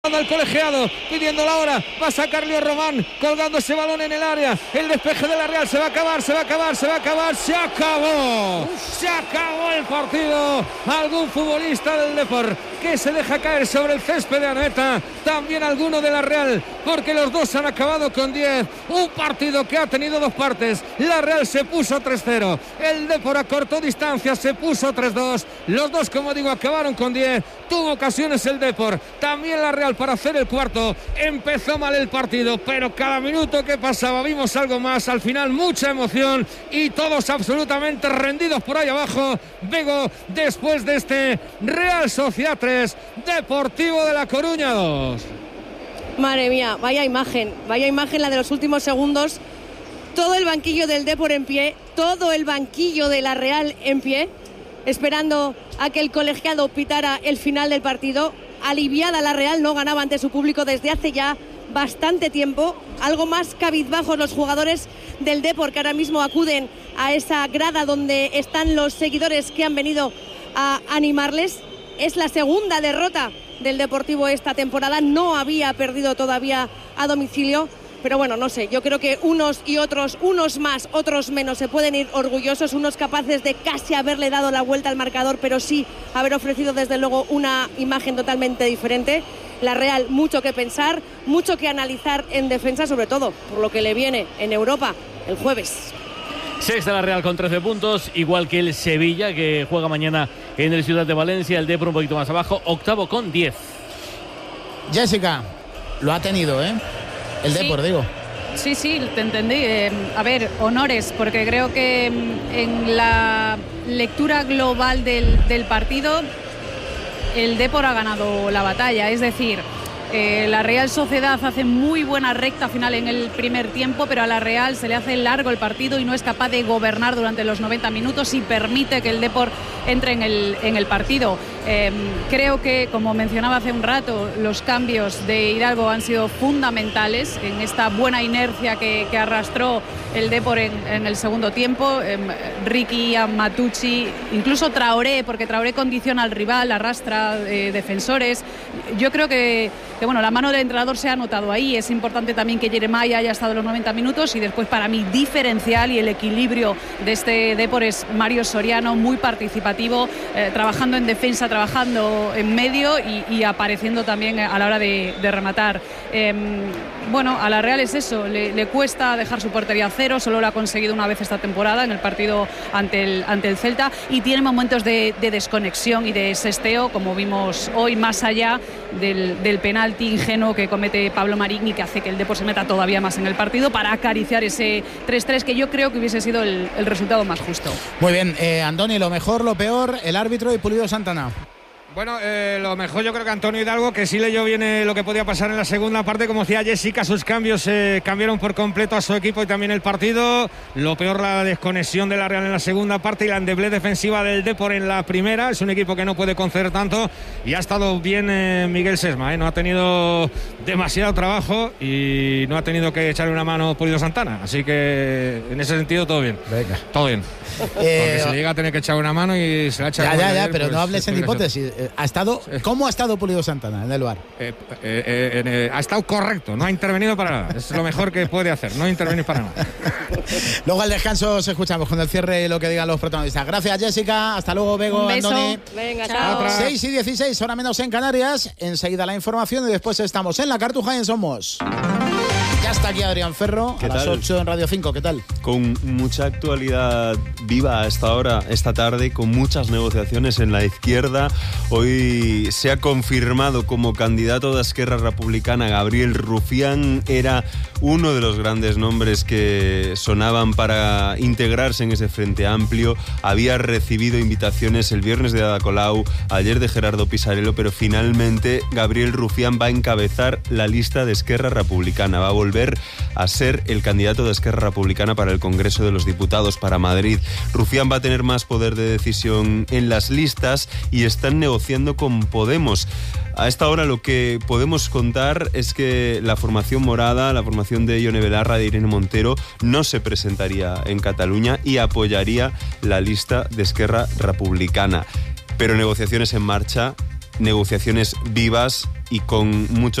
Al colegiado, pidiendo la hora, va a sacar Leo Román, colgando ese balón en el área, el despeje de la Real, se acabó el partido. Algún futbolista del Depor que se deja caer sobre el césped de Anoeta, también alguno de la Real, porque los dos han acabado con 10, un partido que ha tenido dos partes. La Real se puso 3-0, el Depor acortó distancia, se puso 3-2, los dos, como digo, acabaron con 10, tuvo ocasiones el Depor, también la Real para hacer el cuarto. Empezó mal el partido, pero cada minuto que pasaba vimos algo más. Al final mucha emoción y todos absolutamente rendidos por ahí abajo. Bego, después de este Real Sociedad 3, Deportivo de La Coruña 2. Madre mía, vaya imagen la de los últimos segundos. Todo el banquillo del Depor en pie, todo el banquillo de la Real en pie, esperando a que el colegiado pitara el final del partido. Aliviada la Real, no ganaba ante su público desde hace ya bastante tiempo. Algo más cabizbajos los jugadores del Depor, que ahora mismo acuden a esa grada donde están los seguidores que han venido a animarles. Es la segunda derrota del Deportivo esta temporada, no había perdido todavía a domicilio. Pero bueno, no sé, yo creo que unos y otros, unos más, otros menos, se pueden ir orgullosos, unos capaces de casi haberle dado la vuelta al marcador, pero sí haber ofrecido desde luego una imagen totalmente diferente. La Real, mucho que pensar, mucho que analizar en defensa, sobre todo por lo que le viene en Europa el jueves. Sexta la Real con 13 puntos, igual que el Sevilla, que juega mañana en el Ciudad de Valencia. El Depor un poquito más abajo, octavo con 10. Jessica, lo ha tenido, ¿eh? El Depor, digo. Sí, te entendí. A ver, honores, porque creo que en la lectura global del partido el Depor ha ganado la batalla. Es decir, la Real Sociedad hace muy buena recta final en el primer tiempo, pero a la Real se le hace largo el partido y no es capaz de gobernar durante los 90 minutos y permite que el Depor entre en el partido. Creo que, como mencionaba hace un rato, los cambios de Hidalgo han sido fundamentales en esta buena inercia que arrastró el Depor en el segundo tiempo. Ricky, Matucci, incluso Traoré, porque Traoré condiciona al rival, arrastra defensores. Yo creo que bueno, la mano del entrenador se ha notado ahí. Es importante también que Jeremiah haya estado los 90 minutos y después, para mí, diferencial y el equilibrio de este Depor es Mario Soriano, muy participativo, trabajando en defensa, trabajando en medio y apareciendo también a la hora de rematar. Bueno, a la Real es eso, le cuesta dejar su portería a cero, solo lo ha conseguido una vez esta temporada en el partido ante el Celta, y tiene momentos de desconexión y de sesteo, como vimos hoy, más allá del penalti ingenuo que comete Pablo Marín y que hace que el Depor se meta todavía más en el partido para acariciar ese 3-3 que yo creo que hubiese sido el resultado más justo. Muy bien, Andoni, lo mejor, lo peor, el árbitro y Pulido Santana. Bueno, lo mejor yo creo que Antonio Hidalgo, que sí leyó bien lo que podía pasar en la segunda parte. Como decía Jessica, sus cambios cambiaron por completo a su equipo y también el partido. Lo peor, la desconexión de la Real en la segunda parte y la endeblez defensiva del Depor en la primera. Es un equipo que no puede conceder tanto y ha estado bien Miguel Sesma, no ha tenido demasiado trabajo y no ha tenido que echarle una mano Pulido Santana. Así que en ese sentido todo bien. Venga. Todo bien. Porque se le llega a tener que echar una mano y se la echa. Ya, pero pues, no hables en hipótesis. ¿Cómo ha estado Pulido Santana en el VAR? Ha estado correcto, no ha intervenido para nada. Es lo mejor que puede hacer, no intervenir para nada. Luego al descanso os escuchamos con el cierre y lo que digan los protagonistas. Gracias, Jessica. Hasta luego, Bego, Andoni. Venga, chao. 6:16, hora menos en Canarias. Enseguida la información y después estamos en La Cartuja y en Somos. Ya está aquí Adrián Ferro, a las 8 en Radio 5. ¿Qué tal? Con mucha actualidad viva hasta ahora, esta tarde, con muchas negociaciones en la izquierda. Hoy se ha confirmado como candidato de Esquerra Republicana Gabriel Rufián. Era uno de los grandes nombres que sonaban para integrarse en ese Frente Amplio. Había recibido invitaciones el viernes de Ada Colau, ayer de Gerardo Pisarello, pero finalmente Gabriel Rufián va a encabezar la lista de Esquerra Republicana. Va a volver a ser el candidato de Esquerra Republicana para el Congreso de los Diputados para Madrid. Rufián va a tener más poder de decisión en las listas y están negociando con Podemos. A esta hora lo que podemos contar es que la formación morada, la formación de Ione Belarra, de Irene Montero, no se presentaría en Cataluña y apoyaría la lista de Esquerra Republicana. Pero negociaciones en marcha negociaciones vivas y con mucho